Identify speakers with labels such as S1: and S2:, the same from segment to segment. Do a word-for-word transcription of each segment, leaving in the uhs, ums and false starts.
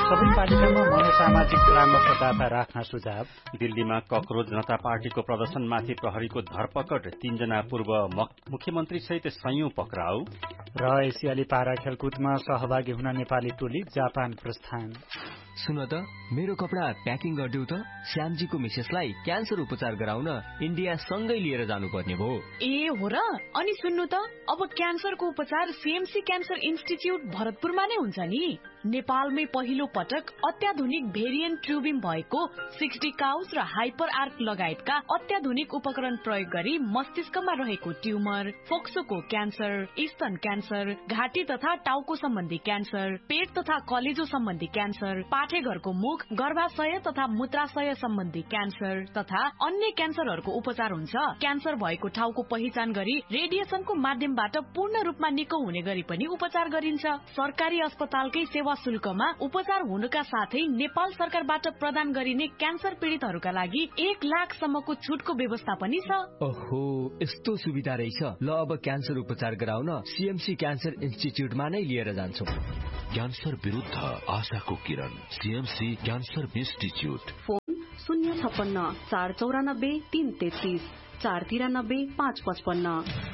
S1: सबै पालिकामा मनोसामाजिक परामर्शदाता राख्न सुझाव।
S2: दिल्लीमा ककरोज जनता पार्टीको प्रदर्शनमाथि प्रहरीको धरपकड, तीनजना पूर्व मुख्यमन्त्री सहित सयौं पक्राउ।
S1: र एसियाली पारा खेलकुदमा सहभागी हुन नेपाली टोली जापान प्रस्थान।
S3: सुन त, मेरो कपडा प्याकिङ गरिदेऊ त। श्यामजीको मिसेसलाई क्यान्सर उपचार गराउन इन्डिया सँगै लिएर जानुपर्ने भयो।
S4: ए हो र? अनि सुन्नु त, अब क्यान्सरको उपचार सीएमसी क्यान्सर इन्स्टिच्युट भरतपुरमा नै हुन्छ नि। नेपालमै पहिलो पटक अत्याधुनिक भेरिएन्ट ट्युबिङ भएको सिक्सटी काउस र हाइपर आर्क लगायतका अत्याधुनिक उपकरण प्रयोग गरी मस्तिष्कमा रहेको ट्युमर, फोक्सोको क्यान्सर, स्तन क्यान्सर, घाँटी तथा टाउको सम्बन्धी क्यान्सर, पेट तथा कलेजो सम्बन्धी क्यान्सर, पाठेघरको मुख, गर्भाशय तथा मूत्राशय सम्बन्धी क्यान्सर तथा अन्य क्यान्सरहरूको उपचार हुन्छ। क्यान्सर भएको ठाउँको पहिचान गरी रेडिएसनको माध्यमबाट पूर्ण रूपमा निको हुने गरी पनि उपचार गरिन्छ। सरकारी अस्पतालकै सेवा शुल्कमा उपचार हुनुका साथै नेपाल सरकारबाट प्रदान गरिने क्यान्सर पीडितहरूका लागि एक लाख सम्मको छुटको व्यवस्था पनि छ।
S3: ओहो, यस्तो सुविधा रहेछ। ल, अब क्यान्सर उपचार गराउन सीएमसी क्यान्सर इन्स्टिच्युटमा नै लिएर जान्छौ।
S5: क्यान्सर विरुद्ध आशाको किरण, सीएमसी क्यान्सर इन्स्टिच्युट।
S6: फोन शून्य छप्पन्न चार चौरानब्बे तीन तेत्तीस चार तिरानब्बे पाँच पचपन्न।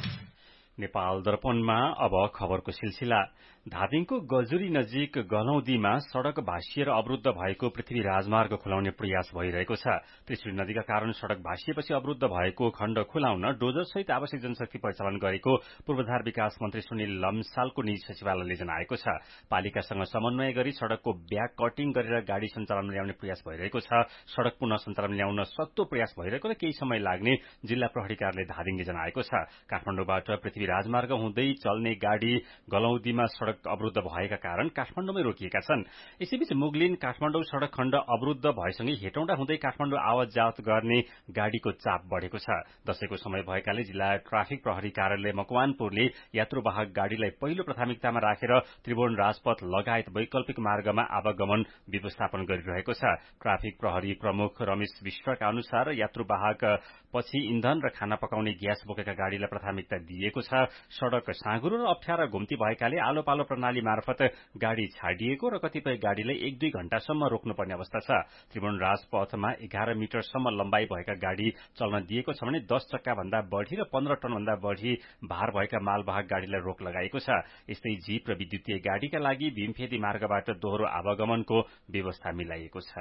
S2: नेपाल दर्पणमा अब खबरको सिलसिला। धादिङको गजुरी नजिक गलौदीमा सड़क भासिएर अवरुद्ध भएको पृथ्वी राजमार्ग खुलाउने प्रयास भइरहेको छ। त्रिशुली नदीका कारण सड़क भासिएपछि अवरुद्ध भएको खण्ड खुलाउन डोजर सहित आवश्यक जनशक्ति परिचालन गरेको पूर्वाधार विकास मन्त्री सुनिल लम्सालको निजी सचिवालयले जनाएको छ। पालिकासँग समन्वय गरी सड़कको ब्याक कटिङ गरेर गाड़ी सञ्चालन ल्याउने प्रयास भइरहेको छ। सड़क पुनः सञ्चालन ल्याउन सक्दो प्रयास भइरहेको र केही समय लाग्ने जिल्ला प्रहरी कार्यालय धादिङले जनाएको छ। काठमाडौँबाट पृथ्वी राजमार्ग हुँदै चल्ने गाड़ी गलौदीमा सड़क अवरुद्ध भएका कारण काठमाडौँमै रोकिएका छन्। यसैबीच मुगलिन काठमाडौँ सड़क खण्ड अवरुद्ध भएसँगै हेटौँडा हुँदै काठमाडौँ आवत जावत गर्ने गाड़ीको चाप बढ़ेको छ। दशैंको समय भएकाले जिल्ला ट्राफिक प्रहरी कार्यालय मकवानपुरले यात्रुवाहक गाड़ीलाई पहिलो प्राथमिकतामा राखेर त्रिभुवन राजपथ लगायत वैकल्पिक मार्गमा आवागमन व्यवस्थापन गरिरहेको छ। ट्राफिक प्रहरी प्रमुख रमेश विश्वका अनुसार यात्रुवाहक पछि इन्धन र खाना पकाउने ग्यास बोकेका गाड़ीलाई प्राथमिकता दिएको छ। सड़क साँघुरो र अप्ठ्यारा घुम्ती भएकाले आलो पालो प्रणाली मार्फत गाड़ी छाडिएको र कतिपय गाड़ीलाई एक दुई घण्टासम्म रोक्नुपर्ने अवस्था छ। त्रिभुवन राजपथमा एघार मिटरसम्म लम्बाई भएका गाड़ी चल्न दिएको छ भने दस चक्का भन्दा बढ़ी र पन्ध्र टन भन्दा बढ़ी भार भएका मालवाहक गाड़ीलाई रोक लगाएको छ। यस्तै जीप र विद्युतीय गाड़ीका लागि भीमफेदी मार्गबाट दोहोरो आवागमनको व्यवस्था मिलाइएको छ।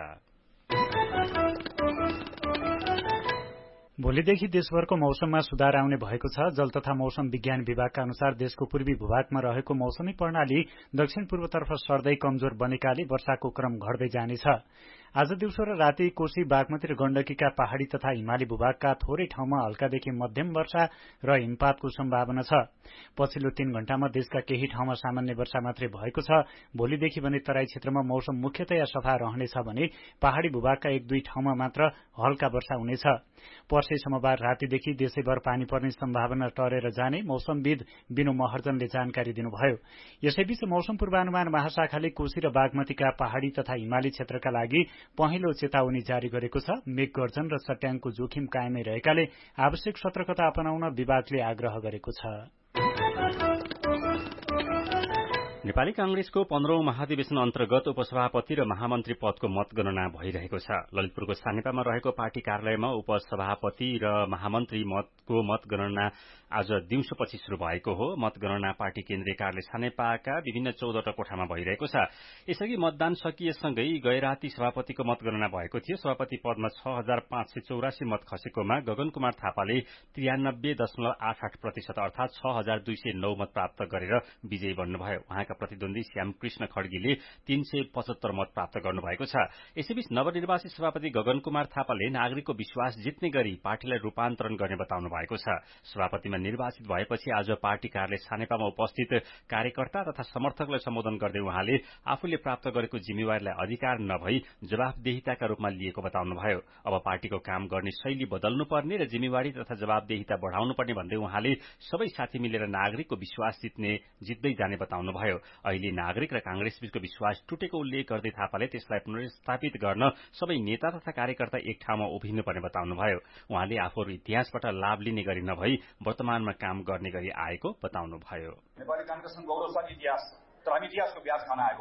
S1: भोलिदेखि देशभरको मौसममा सुधार आउने भएको छ। जल तथा मौसम विज्ञान विभागका अनुसार देशको पूर्वी भूभागमा रहेको मौसमी प्रणाली दक्षिण पूर्वतर्फ सर्दै कमजोर बनेकाले वर्षाको क्रम घट्दै जानेछ। आज दिउँसो र राति कोशी, बागमती र गण्डकीका पहाड़ी तथा हिमाली भूभागका थोरै ठाउँमा हल्कादेखि मध्यम वर्षा र हिमपातको सम्भावना छ। पछिल्लो तीन घण्टामा देशका केही ठाउँमा सामान्य वर्षा मात्रै भएको छ। भोलिदेखि भने तराई क्षेत्रमा मौसम मुख्यतया सफा रहनेछ भने पहाड़ी भूभागका एक दुई ठाउँमा मात्र हल्का वर्षा हुनेछ। पर्सि सोमबार रातिदेखि देशैभर पानी पर्ने सम्भावना टरेर जाने मौसमविद बिनु महर्जनले जानकारी दिनुभयो। यसैबीच मौसम पूर्वानुमान महाशाखाले कोशी र बागमतीका पहाड़ी तथा हिमाली क्षेत्रका लागि पहिलो चेतावनी जारी गरेको छ। मेघगर्जन र चट्याङको जोखिम कायमै रहेकाले आवश्यक सतर्कता अपनाउन विभागले आग्रह गरेको छ।
S2: नेपाली कांग्रेसको पन्ध्रौं महाधिवेशन अन्तर्गत उपसभापति र महामन्त्री पदको मतगणना भइरहेको छ। ललितपुरको सानेपामा रहेको पार्टी कार्यालयमा उपसभापति र महामन्त्री मतको मतगणना आज दिउँसोपछि शुरू भएको हो। मतगणना पार्टी केन्द्रीय कार्यालय सानेपाका विभिन्न चौधवटा कोठामा भइरहेको छ। यसअघि मतदान सकिएसँगै गैराती सभापतिको मतगणना भएको थियो। सभापति पदमा छ हजार पाँच सय चौरासी मत खसेकोमा गगन कुमार थापाले त्रियानब्बे दशमलव आठ आठ प्रतिशत अर्थात छ हजार दुई सय नौ मत प्राप्त गरेर विजयी बन्नुभयो। उहाँका प्रतिद्वन्दी श्यामकृष्ण खड्गीले तीन सय पचहत्तर मत प्राप्त गर्नुभएको छ। यसैबीच नवनिर्वाचित सभापति गगन कुमार थापाले नागरिकको विश्वास जित्ने गरी पार्टीलाई रूपान्तरण गर्ने बताउनु भएको छ। सभापतिमा निर्वाचित भएपछि आज पार्टी कार्यालय सानेपामा उपस्थित कार्यकर्ता तथा समर्थकलाई सम्बोधन गर्दै उहाँले आफूले प्राप्त गरेको जिम्मेवारीलाई अधिकार नभई जवाफदेहिताका रूपमा लिएको बताउनुभयो। अब पार्टीको काम गर्ने शैली बदल्नुपर्ने र जिम्मेवारी तथा जवाफदेहिता बढ़ाउनुपर्ने भन्दै उहाँले सबै साथी मिलेर नागरिकको विश्वास जित्ने जित्दै जाने बताउनुभयो। अहिले नागरिक र कांग्रेस बीचको विश्वास टुटेको उल्लेख गर्दै थापाले त्यसलाई पुनर्स्थापित गर्न सबै नेता तथा कार्यकर्ता एक ठाउँमा उभिनुपर्ने बताउनुभयो। उहाँले आफूहरू इतिहासबाट लाभ लिने गरी नभई वर्तमानमा काम गर्ने गरी आएको बताउनुभयो।
S7: नेपाली कांग्रेसको गौरवशाली इतिहास, तर हामी इतिहासको ब्याज खान आएको होइन।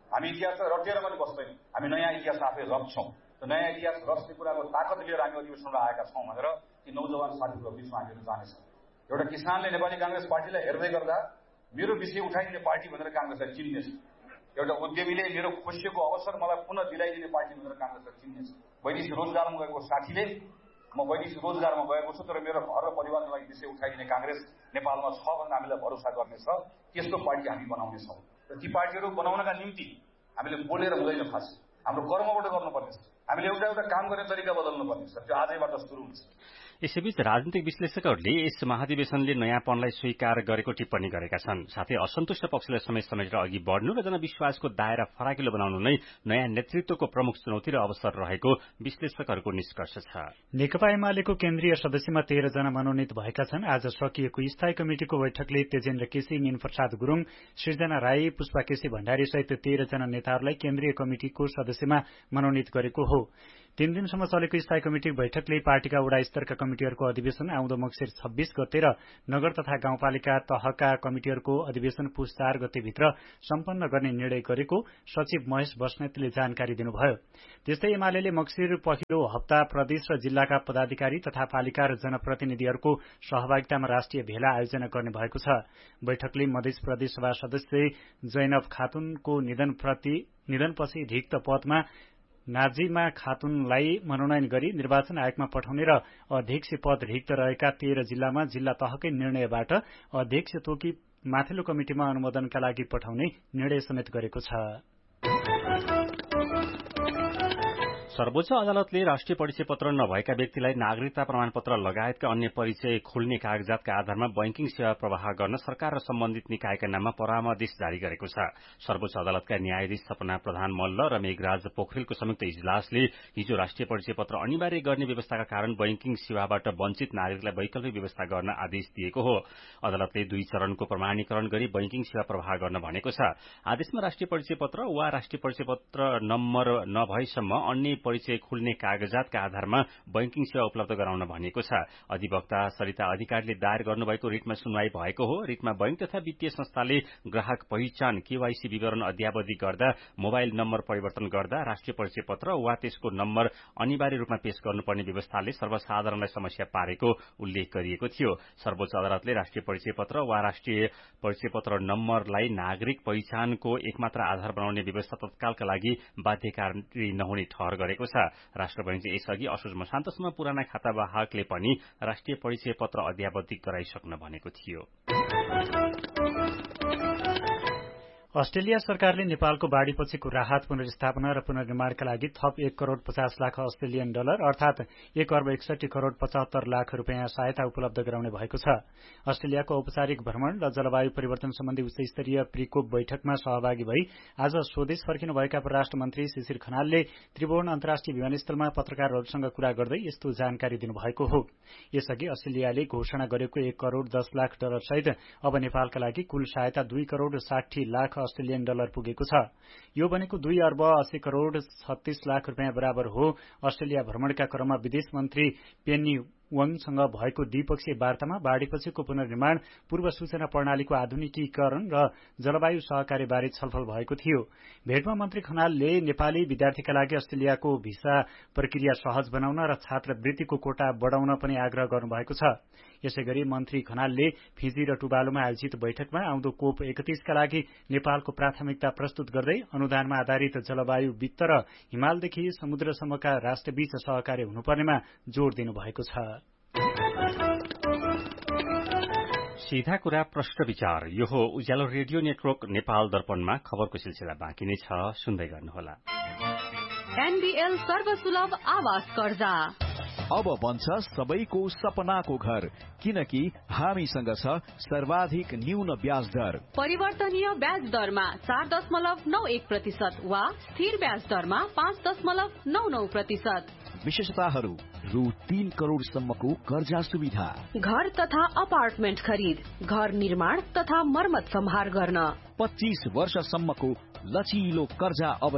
S7: हामी इतिहास रटेर पनि बस्दैनौँ, हामी नयाँ इतिहास आफै रच्छौँ। नयाँ इतिहास रच्ने कुराको ताकत लिएर हामी अधिवेशनमा आएका छौँ भनेर ती नौजवान साथीहरूको बिचमा हामीहरू जानेछौँ। एउटा किसानले नेपाली कांग्रेस पार्टीलाई हेर्दै गर्दा मेरो विषय उठाइदिने पार्टी भनेर कांग्रेसलाई चिन्नेछ। एउटा उद्यमीले मेरो खुसीको अवसर मलाई पुनः दिलाइदिने पार्टी भनेर कांग्रेसलाई चिन्नेछ। वैदेशिक रोजगारमा गएको साथीले म वैदेशिक रोजगारमा गएको छु तर मेरो घर र परिवारको लागि विषय उठाइदिने कांग्रेस नेपालमा छ भनेर हामीलाई भरोसा गर्नेछ। त्यस्तो पार्टी हामी बनाउनेछौँ र ती पार्टीहरू बनाउनका निम्ति हामीले बोलेर हुँदैन, खास हाम्रो कर्मबाट गर्नुपर्नेछ। हामीले एउटा एउटा काम गर्ने तरिका बदल्नु पर्नेछ। त्यो आजैबाट सुरु हुन्छ।
S2: यसैबीच राजनीतिक विश्लेषकहरूले यस महाधिवेशनले नयाँपनलाई स्वीकार गरेको टिप्पणी गरेका छन्। साथै असन्तुष्ट पक्षलाई समेत समेटेर अघि बढ्नु र जनविश्वासको दायरा फराकिलो बनाउनु नै नयाँ नेतृत्वको प्रमुख चुनौती र अवसर रहेको विश्लेषकहरूको निष्कर्ष छ।
S1: नेकपा एमालेको केन्द्रीय सदस्यमा तेह्र जना मनोनित भएका छन्। आज सकिएको स्थायी कमिटिको बैठकले तेजेन्द्र केसी, मीन प्रसाद गुरुङ, सृजना राई, पुष्पा केसी भण्डारी सहित तेह्र जना नेताहरूलाई केन्द्रीय कमिटिको सदस्यमा मनोनित गरेको हो। तीन दिनसम्म चलेको स्थायी कमिटी बैठकले पार्टीका वडा स्तरका कमिटिहरूको अधिवेशन आउँदो मक्सिर छब्बीस गते र नगर तथा गाउँपालिका तहका कमिटिहरूको अधिवेशन पुस चार गतेभित्र सम्पन्न गर्ने निर्णय गरेको सचिव महेश बस्नेतले जानकारी दिनुभयो। त्यस्तै एमाले मक्सिर पहिलो हप्ता प्रदेश र जिल्लाका पदाधिकारी तथा पालिका र जनप्रतिनिधिहरूको सहभागितामा राष्ट्रिय भेला आयोजना गर्ने भएको छ। बैठकले मध्य प्रदेश सभा सदस्य जैनब खातुनको निधनप्रति निधनपछि रिक्त पदमा नाजिमा खातुनलाई मनोनयन गरी निर्वाचन आयोगमा पठाउने र अध्यक्ष पद रिक्त रहेका तेह्र जिल्लामा जिल्ला तहकै निर्णयबाट अध्यक्ष तोकी माथिल्लो कमिटिमा अनुमोदनका लागि पठाउने निर्णय समेत गरेको छ।
S2: सर्वोच्च अदालतले राष्ट्रिय परिचय पत्र नभएका व्यक्तिलाई नागरिकता प्रमाणपत्र लगायतका अन्य परिचय खुल्ने कागजातका आधारमा बैंकिङ सेवा प्रवाह गर्न सरकार र सम्बन्धित निकायका नाममा परामर्श जारी गरेको छ। सर्वोच्च अदालतका न्यायाधीश सपना प्रधान मल्ल र मेघराज पोखरेलको संयुक्त इजलासले हिजो राष्ट्रिय परिचय पत्र अनिवार्य गर्ने व्यवस्थाका कारण बैंकिङ सेवाबाट वञ्चित नागरिकलाई वैकल्पिक व्यवस्था गर्न आदेश दिएको हो। अदालतले दुई चरणको प्रमाणीकरण गरी बैंकिङ सेवा प्रवाह गर्न भनेको छ। आदेशमा राष्ट्रिय परिचय पत्र वा राष्ट्रिय परिचय पत्र नम्बर नभएसम्म अन्य परिचय खुल्ने कागजातका आधारमा बैंकिङ सेवा उपलब्ध गराउन भनिएको छ। अधिवक्ता सरिता अधिकारीले दायर गर्नुभएको रिटमा सुनवाई भएको हो। रिटमा बैंक तथा वित्तीय संस्थाले ग्राहक पहिचान केवाईसी विवरण अद्यावधि गर्दा, मोबाइल नम्बर परिवर्तन गर्दा राष्ट्रिय परिचय पत्र वा त्यसको नम्बर अनिवार्य रूपमा पेश गर्नुपर्ने व्यवस्थाले सर्वसाधारणलाई समस्या पारेको उल्लेख गरिएको थियो। सर्वोच्च अदालतले राष्ट्रिय परिचय पत्र वा राष्ट्रिय परिचय पत्र नम्बरलाई नागरिक पहिचानको एकमात्र आधार बनाउने व्यवस्था तत्कालका लागि बाध्यकारी नहुने ठहर गरेको छ। राष्ट्र बैंकले यसअघि असोज मसान्तसम्म पुराना खातावाहकले पनि राष्ट्रिय परिचय पत्र अद्यावधि गराइसक्न भनेको थियो।
S1: अस्ट्रेलिया सरकारले नेपालको बाढ़ीपछिको राहत, पुनर्स्थापना र पुनर्निर्माणका लागि थप एक करोड़ पचास लाख अस्ट्रेलियन डलर अर्थात एक अर्ब एकसठी करोड़ पचहत्तर लाख रूपियाँ सहायता उपलब्ध गराउने भएको छ। अस्ट्रेलियाको औपचारिक भ्रमण र जलवायु परिवर्तन सम्बन्धी उच्चस्तरीय प्रिकोप बैठकमा सहभागी भई आज स्वदेश फर्किनुभएका परराष्ट्र मन्त्री शिशिर खनालले त्रिभुवन अन्तर्राष्ट्रिय विमानस्थलमा पत्रकारहरूसँग कुरा गर्दै यस्तो जानकारी दिनुभएको हो। यसअघि अस्ट्रेलियाले घोषणा गरेको एक करोड़ दस लाख डलर सहित अब नेपालका लागि कुल सहायता दुई करोड़ साठी लाख अस्ट्रेलियन डलर पुगेको छ। यो भनेको दुई अर्ब अस्सी करोड़ छत्तीस लाख रूपियाँ बराबर हो। अस्ट्रेलिया भ्रमणका क्रममा विदेश मन्त्री पेन्नी वाङसँग भएको द्विपक्षीय वार्तामा बाढ़ीपछिको पुनर्निर्माण, पूर्व सूचना प्रणालीको आधुनिकीकरण र जलवायु सहकार्यबारे छलफल भएको थियो। भेटमा मन्त्री खनालले नेपाली विद्यार्थीका लागि अस्ट्रेलियाको भिसा प्रक्रिया सहज बनाउन र छात्रवृत्तिको कोटा बढ़ाउन पनि आग्रह गर्नुभएको छ। यसैगरी मन्त्री खनालले फिजी र टुवालुमा आयोजित बैठकमा आउँदो कोप एकतीसका लागि नेपालको प्राथमिकता प्रस्तुत गर्दै अनुदानमा आधारित जलवायु वित्त र हिमालदेखि समुद्रसम्मका राष्ट्रबीच सहकार्य हुनुपर्नेमा जोड़ दिनुभएको छ।
S2: सीधा कुरा प्रश्न विचार, यो हो उज्यालो रेडियो नेटवर्क नेपाल दर्पणमा खबरको सिलसिला बाँकी नै छ, सुन्दै गर्नुहोला।
S6: एनबीएल सर्वसुलभ आवास कर्जा
S8: अब बन्छ सबैको सपनाको घर, किनकि हामीसँग छ सर्वाधिक न्यून ब्याज दर।
S6: परिवर्तनीय ब्याज दरमा चार दशमलव नौ एक प्रतिशत वा स्थिर ब्याज दरमा पाँच दशमलव नौ नौ प्रतिशत।
S8: विशेषताहरू रु तीन करोड़ सम्मको कर्जा सुविधा,
S6: घर तथा अपार्टमेन्ट खरिद, घर निर्माण तथा मर्मत सम्हार गर्न,
S8: पच्चीस वर्षसम्मको लचिलो कर्जा अवधि,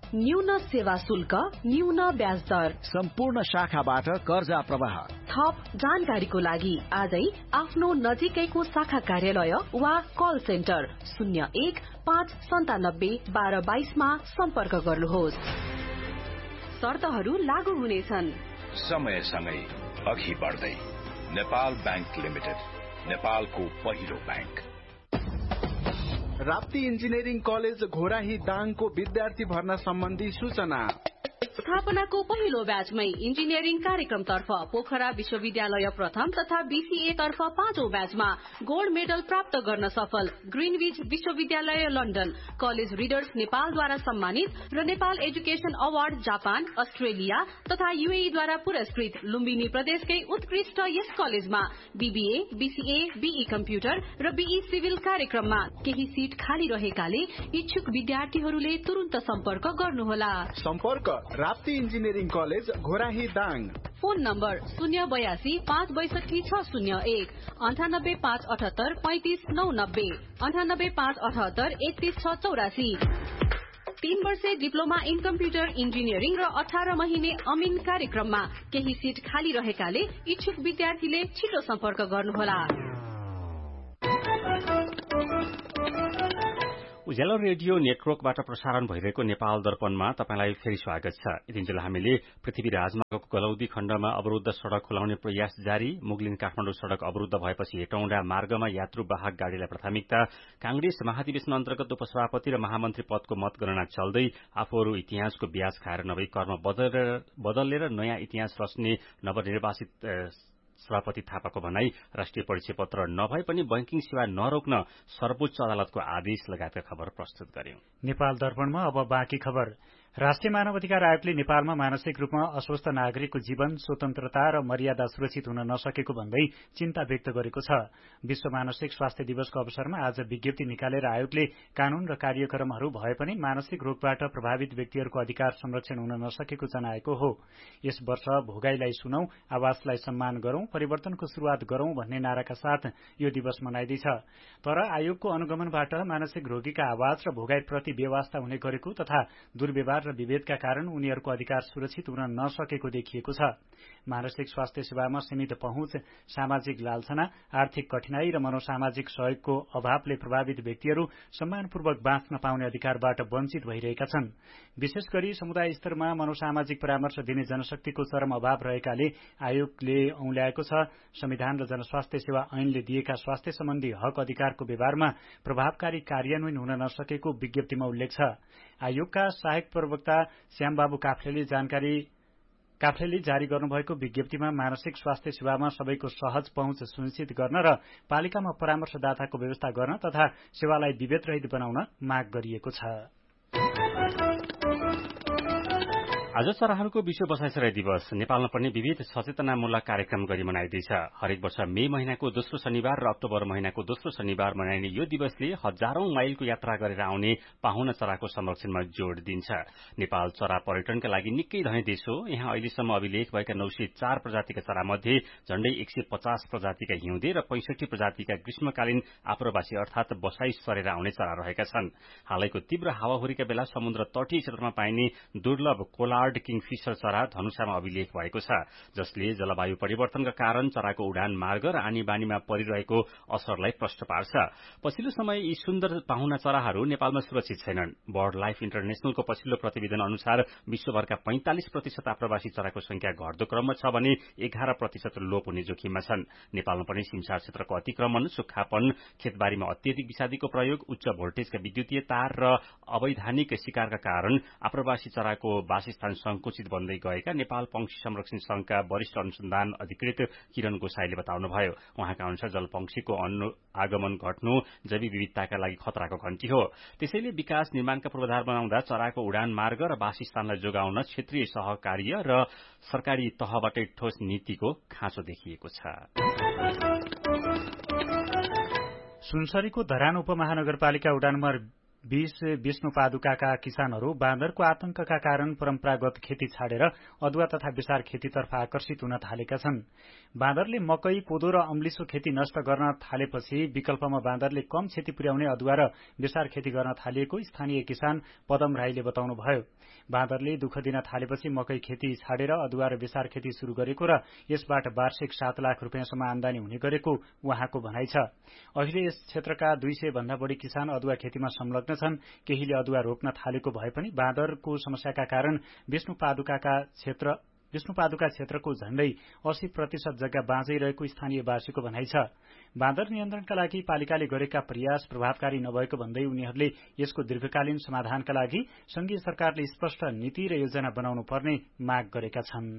S6: न्यून सेवा शुल्क, न्यून ब्याज दर,
S8: सम्पूर्ण शाखाबाट कर्जा प्रवाह।
S6: थप जानकारीको लागि आजै आफ्नो नजिकैको शाखा कार्यालय वा कल सेन्टर शून्य एक पाँच सन्तानब्बे बाह्र बाइसमा सम्पर्क गर्नुहोस्। शर्तहरू लागू हुनेछन्।
S5: समयसँगै अघि बढ्दै नेपाल बैंक लिमिटेड, नेपालको पहिलो bank.
S9: Rapti engineering college Ghorahi दाङको विद्यार्थी भर्ना सम्बन्धी सूचना।
S6: स्थापनाको पहिलो ब्याचमै इन्जिनियरिङ कार्यक्रमतर्फ पोखरा विश्वविद्यालय प्रथम तथा बीसीए तर्फ पाँचौं ब्याचमा गोल्ड मेडल प्राप्त गर्न सफल ग्रीनविच विश्वविद्यालय लन्डन, कलेज रिडर्स नेपालद्वारा सम्मानित र Nepal education award Japan, Australia तथा यूएईद्वारा पुरस्कृत लुम्बिनी प्रदेशकै उत्कृष्ट यस कलेजमा बीबीए, बीसीए, बीई कम्प्युटर र बीई सिभिल कार्यक्रममा केही सीट खाली रहेकाले इच्छुक विद्यार्थीहरूले तुरुन्त सम्पर्क गर्नुहोला।
S9: सम्पर्क Rapti engineering college Ghorahi Dang.
S6: Phone number शून्य बयासी पाँच बैसठी छ शून्य एक, अन्ठानब्बे पाँच अठहत्तर पैंतिस नौ नब्बे, अन्ठानब्बे पाँच अठहत्तर एकतीस छ चौरासी। तीन वर्षे डिप्लोमा इन कम्प्युटर इन्जिनियरिङ र अठार महिने अमिन कार्यक्रममा केही सीट खाली रहेकाले इच्छुक विद्यार्थीले छिटो सम्पर्क गर्नुहोला।
S2: उज्यालो रेडियो नेटवर्कबाट प्रसारण भइरहेको नेपाल दर्पणमा तपाईलाई फेरि स्वागत छ। यतिन्जेल हामीले पृथ्वी राजमार्गको गलौदी खण्डमा अवरुद्ध सड़क खुलाउने प्रयास जारी, मुगलिन काठमाडौँ सड़क अवरुद्ध भएपछि हेटौँडा मार्गमा यात्रुवाहक गाड़ीलाई प्राथमिकता, कांग्रेस महाधिवेशन अन्तर्गत उपसभापति र महामन्त्री पदको मतगणना चल्दै, आफूहरू इतिहासको ब्याज खाएर नभई कर्म बदलेर नयाँ इतिहास रच्ने नवनिर्वाचित सभापति थापाको भनाई, राष्ट्रिय परिचय पत्र नभए पनि बैंकिङ सेवा नरोक्न सर्वोच्च अदालतको आदेश लगायतका खबर प्रस्तुत गर्यौं।
S1: नेपाल दर्पणमा अब बाँकी खबर। राष्ट्रिय मानव अधिकार आयोगले नेपालमा मानसिक रूपमा अस्वस्थ नागरिकको जीवन, स्वतन्त्रता र मर्यादा सुरक्षित हुन नसकेको भन्दै चिन्ता व्यक्त गरेको छ। विश्व मानसिक स्वास्थ्य दिवसको अवसरमा आज विज्ञप्ति निकालेर आयोगले कानून र कार्यक्रमहरू भए पनि मानसिक रोगबाट प्रभावित व्यक्तिहरूको अधिकार संरक्षण हुन नसकेको जनाएको हो। यस वर्ष भोगाईलाई सुनौं, आवाजलाई सम्मान गरौं, परिवर्तनको शुरूआत गरौं भन्ने नाराका साथ यो दिवस मनाइदैछ। तर आयोगको अनुगमनबाट मानसिक रोगीका आवाज र भोगाईप्रति बेवास्ता हुने गरेको तथा दुर्व्यवहार र विभेदका कारण उनीहरूको अधिकार सुरक्षित हुन नसकेको देखिएको छ। मानसिक स्वास्थ्य सेवामा सीमित पहुँच, सामाजिक लालछना, आर्थिक कठिनाई र मनोसामाजिक सहयोगको अभावले प्रभावित व्यक्तिहरू सम्मानपूर्वक बाँच्न पाउने अधिकारबाट वञ्चित भइरहेका छन्। विशेष गरी समुदाय स्तरमा मनोसामाजिक परामर्श दिने जनशक्तिको चरम अभाव रहेकाले आयोगले औल्याएको छ। संविधान र जनस्वास्थ्य सेवा ऐनले दिएका स्वास्थ्य सम्बन्धी हक अधिकारको व्यवहारमा प्रभावकारी कार्यान्वयन हुन नसकेको विज्ञप्तिमा उल्लेख छ। आयोगका सहायक प्रवक्ता श्यामबाबु काफ्लेले जानकारी काफ्लेले जारी गर्नुभएको विज्ञप्तिमा मानसिक स्वास्थ्य सेवामा सबैको सहज पहुँच सुनिश्चित गर्न र पालिकामा परामर्शदाताको व्यवस्था गर्न तथा सेवालाई विभेदरहित बनाउन माग गरिएको छ।
S2: आज चराहरूको विश्व बसाइसराई दिवस नेपालमा पनि विविध सचेतनामूलक कार्यक्रम गरी मनाइँदैछ। हरेक वर्ष मे महिनाको दोस्रो शनिबार र अक्टोबर महिनाको दोस्रो शनिबार मनाइने यो दिवसले हजारौं माइलको यात्रा गरेर आउने पाहुना चराको संरक्षणमा जोड़ दिन्छ। नेपाल चरा पर्यटनका लागि निकै धनी देश हो। यहाँ अहिलेसम्म अभिलेख भएका नौ सय चार प्रजातिका चरा मध्ये झण्डै एक सय पचास प्रजातिका हिउँदे र पैंसठी प्रजातिका ग्रीष्मकालीन आप्रवासी अर्थात बसाई सरेर आउने चरा रहेका छन्। हालैको तीव्र हावाहुरीका बेला समुद्र तटीय क्षेत्रमा पाइने दुर्लभ कोलार्ड किङफिशर चरा धनुषामा अभिलेख भएको छ, जसले जलवायु परिवर्तनका कारण चराको उडान मार्ग र आनी बानीमा परिरहेको असरलाई प्रष्ट पार्छ। पछिल्लो समय यी सुन्दर पाहुना चराहरू नेपालमा सुरक्षित छैनन्। बर्ड लाइफ इन्टरनेशनलको पछिल्लो प्रतिवेदन अनुसार विश्वभरका पैंतालिस प्रतिशत आप्रवासी चराको संख्या घट्दो क्रममा छ भने एघार प्रतिशत लोप हुने जोखिममा छन्। नेपालमा पनि सिमसार क्षेत्रको अतिक्रमण, सुक्खापन, खेतबारीमा अत्यधिक विषादीको प्रयोग, उच्च भोल्टेजका विद्युतीय तार र अवैधानिक शिकारका कारण आप्रवासी चराको वासस्थान संकुचित बन्दै गएका नेपाल पंक्षी संरक्षण संघका वरिष्ठ अनुसन्धान अधिकृत किरण गोसाईले बताउनुभयो। उहाँका अनुसार जलपंक्षीको आगमन घट्नु जैविक विविधताका लागि खतराको घण्टी हो। त्यसैले विकास निर्माणका पूर्वाधार बनाउँदा चराको उडान मार्ग र वासस्थानलाई जोगाउन क्षेत्रीय सहकार्य र सरकारी तहबाटै ठोस नीतिको खाँचो देखिएको छ।
S1: सुनसरीको धरान उपमहानगरपालिका उडानमा बीस विष्णुपादुकाका किसानहरू बाँदरको आतंकका कारण परम्परागत खेती छाडेर अदुवा तथा बेसार खेतीतर्फ आकर्षित हुन थालेका छन्। बाँदरले मकै, कोदो र अम्लिसो खेती नष्ट गर्न थालेपछि विकल्पमा बाँदरले कम क्षति पुर्याउने अदुवा र बेसार खेती गर्न थालिएको स्थानीय किसान पदम राईले बताउनुभयो। बाँदरले दुःख दिन थालेपछि मकै खेती छाडेर अदुवा र बेसार खेती शुरू गरेको र यसबाट वार्षिक सात लाख रुपियाँसम्म आमदानी हुने गरेको उहाँको भनाइ छ। अहिले यस क्षेत्रका दुई सय भन्दा बढी किसान अदुवा खेतीमा संलग्न छन्। केहीले अदुवा रोप्न थालेको भए पनि बाँदरको समस्याका कारण विष्णुपादुकाका क्षेत्र विष्णुपादुका क्षेत्रको झण्डै अस्सी प्रतिशत जग्गा बाँझै रहेको स्थानीयवासीको भनाइ छ। बाँदर नियन्त्रणका लागि पालिकाले गरेका प्रयास प्रभावकारी नभएको भन्दै उनीहरूले यसको दीर्घकालीन समाधानका लागि संघीय सरकारले स्पष्ट नीति र योजना बनाउनु पर्ने माग गरेका छन्।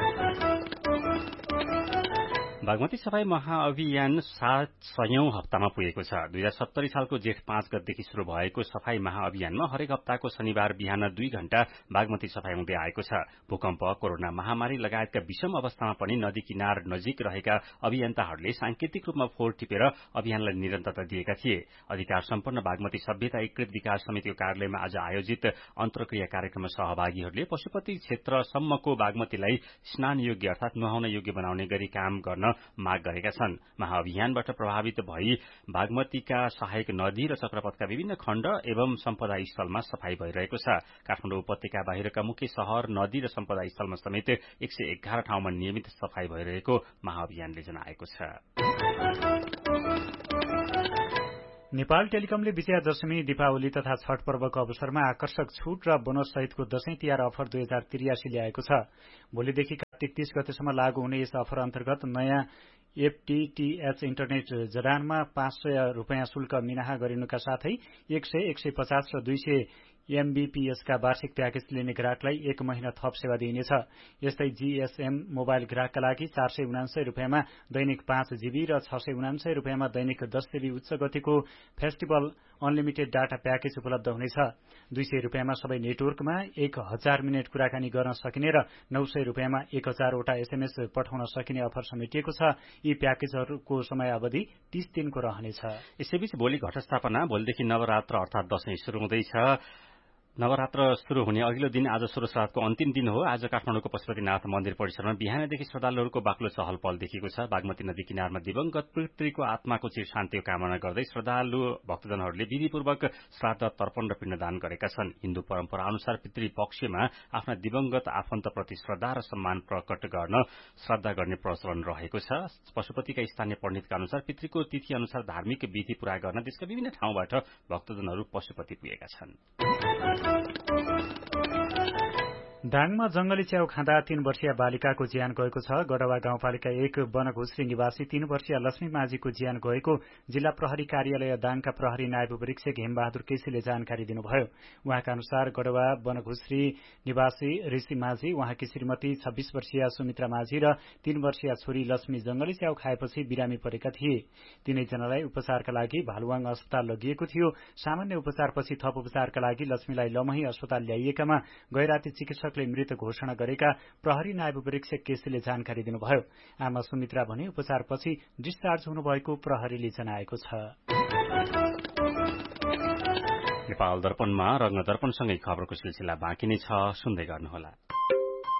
S2: बागमती सफाई महाअभियान सात सयौं हप्तामा पुगेको छ। दुई हजार सत्तरी सालको जेठ पाँच गतेदेखि शुरू भएको सफाई महाअभियानमा हरेक हप्ताको शनिबार बिहान दुई घण्टा बागमती सफाई हुँदै आएको छ। भूकम्प, कोरोना महामारी लगायतका विषम अवस्थामा पनि नदी किनार नजिक रहेका अभियन्ताहरूले सांकेतिक रूपमा फोहोर टिपेर अभियानलाई निरन्तरता दिएका थिए। अधिकार सम्पन्न बागमती सभ्यता एकीकृत विकास समितिको कार्यालयमा आज आयोजित अन्तर्क्रिया कार्यक्रममा सहभागीहरूले पशुपति क्षेत्रसम्मको बागमतीलाई स्नान योग्य अर्थात नुहाउन योग्य बनाउने गरी काम गर्न माग गरेका छन्। महाअभियानबाट प्रभावित भई बागमतीका सहायक नदी र चक्रपथका विभिन्न खण्ड एवं सम्पदा स्थलमा सफाई भइरहेको छ। काठमाडौँ उपत्यका बाहिरका मुख्य शहर, नदी र सम्पदा स्थलमा समेत एक सय एघार ठाउँमा नियमित सफाई भइरहेको महाअभियानले जनाएको छ।
S1: नेपाल टेलिकमले विजया दशमी, दीपावली तथा छठ पर्वको अवसरमा आकर्षक छूट र बोनस सहितको दशैं तिहार अफर दुई हजार त्रियासी ल्याएको छ। भोलिदेखि कार्तिक तीस गतेसम्म लागू हुने यस अफर अन्तर्गत नयाँ एफटीटीएच इन्टरनेट जडानमा पाँच सय रूपियाँ शुल्क मिनाहा गरिनुका साथै एक सय, एक सय पचास र दुई सय एमबीपीएसका वार्षिक प्याकेज लिने ग्राहकलाई एक महिना थप सेवा दिइनेछ। यस्तै जीएसएम मोबाइल ग्राहकका लागि चार सय उनान्सय रूपियाँमा दैनिक पाँच जीबी र छ सय उनान्सय रूपियाँमा दैनिक दस जीबी उच्च गतिको फेस्टिभल अनलिमिटेड डाटा प्याकेज उपलब्ध हुनेछ। दुई सय रूपियाँमा सबै नेटवर्कमा एक हजार मिनट कुराकानी गर्न सकिने र नौ सय रूपियाँमा एक हजारवटा एसएमएस पठाउन सकिने अफर समेटिएको छ। यी प्याकेजहरूको समयावधि तीस दिनको रहनेछ।
S2: यसैबीच भोलि घटस्थापना, भोलिदेखि नवरात्र अर्थात दशैं शुरू हुँदैछ। नवरात्र शुरू हुने अघिल्लो दिन आज सोह्र श्राद्धको अन्तिम दिन हो। आज काठमाडौँको पशुपतिनाथ मन्दिर परिसरमा बिहानदेखि श्रद्धालुहरूको बाक्लो चहल पहल देखिएको छ। बागमती नदी किनारमा दिवंगत पितृको आत्माको चिर शान्तिको कामना गर्दै श्रद्धालु भक्तजनहरूले विधिपूर्वक श्राद्ध, तर्पण र पिण्डदान गरेका छन्। हिन्दू परम्परा अनुसार पितृपक्षमा आफ्ना दिवंगत आफन्तप्रति श्रद्धा र सम्मान प्रकट गर्न श्रद्धा गर्ने प्रचलन रहेको छ। पशुपतिका स्थानीय पण्डितका अनुसार पितृको तिथि अनुसार धार्मिक विधि पूरा गर्न देशका विभिन्न ठाउँबाट भक्तजनहरू पशुपति पुगेका छन्।
S1: दाङमा जंगली च्याउ खाँदा तीन वर्षीय बालिकाको ज्यान गएको छ। गडवा गाउँपालिका एक बनघुश्री निवासी तीन वर्षीय लक्ष्मी माझीको ज्यान गएको जिल्ला प्रहरी कार्यालय दाङका प्रहरी नायब परीक्षक हेमबहादुर केसीले जानकारी दिनुभयो। उहाँका अनुसार गडवा बनघुश्री निवासी ऋषि माझी, उहाँकी श्रीमती छब्बीस वर्षीय सुमित्रा माझी र तीन वर्षीय छोरी लक्ष्मी जंगली च्याउ खाएपछि बिरामी परेका थिए। तीनैजनालाई उपचारका लागि भालुवाङ अस्पताल लगिएको थियो। सामान्य उपचारपछि थप उपचारका लागि लक्ष्मीलाई लमही अस्पताल ल्याइएकामा गैराती चिकित्सकले मृत घोषणा गरेका प्रहरी नायब परीक्षक केसीले जानकारी दिनुभयो। आमा सुमित्रा भने उपचारपछि डिस्चार्ज हुनुभएको प्रहरीले जनाएको छ।
S2: नेपाल दर्पणमा रंग दर्पणसँगै खबरको सिलसिला बाँकी नै छ, सुन्दै गर्नुहोला।